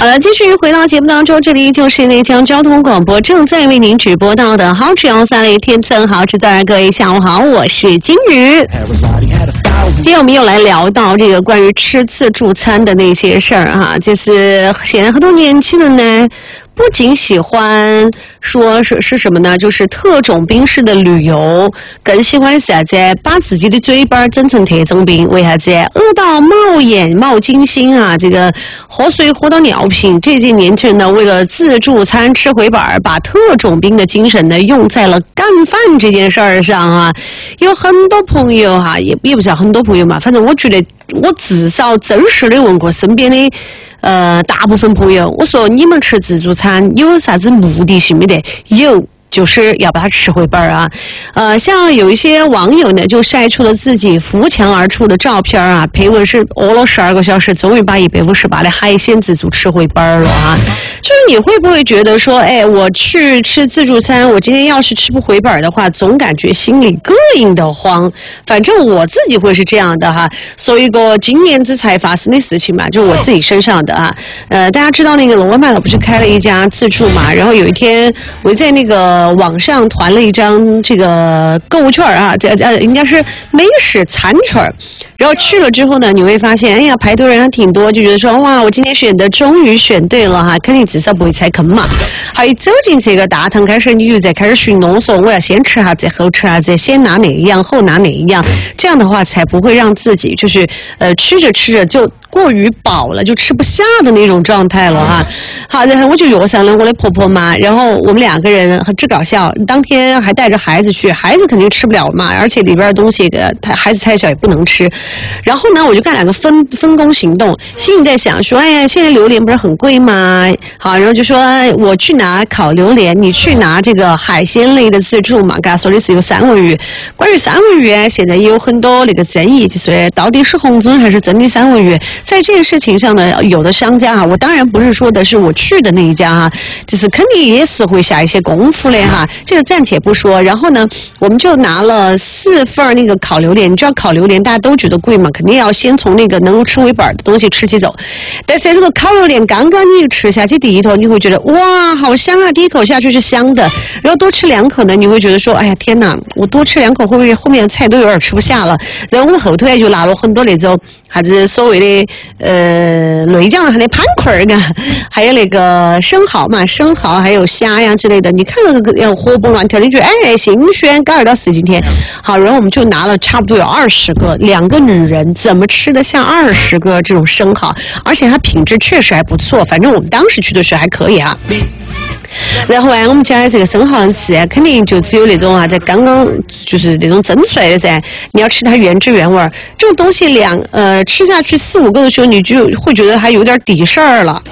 了，继续回到节目当中，这里就是内江交通广播正在为您直播到的好吃要三类天赠好吃的，各位下午好，我是金鱼。今天我们又来聊到这个关于吃自助餐的那些事儿哈，就是现在很多年轻人呢，不仅喜欢说是什么呢？就是特种兵式的旅游，更喜欢是啥子？把自己的嘴巴整成特种兵，为啥子？饿到冒眼冒金星啊！这个喝水喝到尿频，这些年轻人呢，为了自助餐吃回本，把特种兵的精神呢用在了干饭这件事儿上啊。有很多朋友哈，也不是很多朋友嘛，反正我觉得我至少真实的问过身边的。大部分朋友，我说你们吃自助餐有啥子目的性没得？有。就是要把它吃回本啊，像有一些网友呢，就晒出了自己扶墙而出的照片啊，配文是饿了12个小时，终于把158的海鲜自助吃回本了啊。就是你会不会觉得说，哎，我去吃自助餐，我今天要是吃不回本的话，总感觉心里膈应的慌。反正我自己会是这样的哈。说一个今年子才发生的事情嘛，就是我自己身上的啊。大家知道那个龙湾麦老不是开了一家自助嘛，然后有一天我在那个。网上团了一张这个购物券啊，应该是美食餐券。然后去了之后呢，你会发现，哎呀，排队人还挺多，就觉得说，哇，我今天终于选对了哈，肯定至少不会踩坑嘛。好，一走进这个大堂，开始你就在开始寻弄，说我要先吃啥子，后吃啥子，先拿哪一样，后拿哪一样，这样的话才不会让自己就是吃着就过于饱了，就吃不下的那种状态了哈。好，然后我就约上了我的婆婆嘛，然后我们2个人很搞笑，当天还带着孩子去，孩子肯定吃不了嘛，而且里边的东西孩子太小也不能吃。然后呢，我就干2个分工行动，心里在想说，哎呀，现在榴莲不是很贵吗？好，然后就说我去拿烤榴莲，你去拿这个海鲜类的自助嘛。刚才说的是有三文鱼，关于三文鱼现在也有很多那个争议，就是到底是红鳟还是真的三文鱼。在这个事情上呢，有的商家我当然不是说的是我去的那一家就是肯定也是会下一些功夫嘞哈，这个暂且不说。然后呢，我们就拿了4份那个烤榴莲，你知道烤榴莲大家都觉得贵嘛，肯定要先从那个能够吃回本的东西吃起走。但是这个烤榴莲刚刚你吃下去第一口，你会觉得哇好香啊，第一口下去是香的，然后多吃2口呢，你会觉得说，哎呀天哪，我多吃2口会不会后面的菜都有点吃不下了？然后我们后头就拿了很多那种啥子所谓的内酱还有盘块儿啊，还有那个生蚝嘛，生蚝还有虾呀之类的，你看那个活蹦乱跳，你觉得哎新鲜，搞2到4今天。好，然后我们就拿了差不多有20个，2个女人怎么吃得下20个这种生蚝？而且它品质确实还不错，反正我们当时去的时候还可以啊。然后我们家的这个生蚝吃肯定就只有那种在刚刚就是那种蒸出来的噻，你要吃它原汁原味儿。这种东西吃下去4、5个的时候，你就会觉得还有点抵事儿了。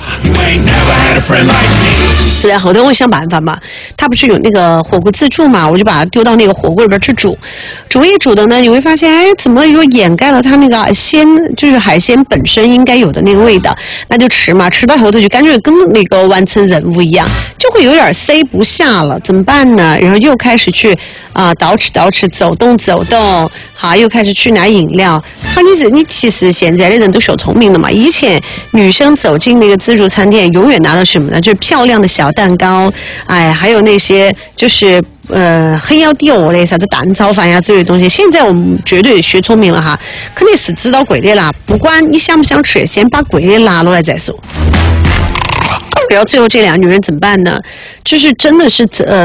然后后头我想办法嘛，他不是有那个火锅自助嘛，我就把它丢到那个火锅里边去煮一煮的呢，你会发现，哎，怎么又掩盖了它那个就是海鲜本身应该有的那个味道？那就吃嘛，吃到后头就感觉跟那个完成任务一样，就会有点塞不下了，怎么办呢？然后又开始去倒吃，走动，好，又开始去拿饮料。好，你其实现在的人都学聪明了嘛。以前女生走进那个自助餐店，永远拿到什么呢？就是漂亮的小蛋糕，哎，还有那些就是很要底的啥子蛋炒饭呀之类的东西。现在我们绝对学聪明了哈，肯定是知道贵的啦，不管你想不想吃，先把贵的拿落来再说。然后最后这2女人怎么办呢？就是真的是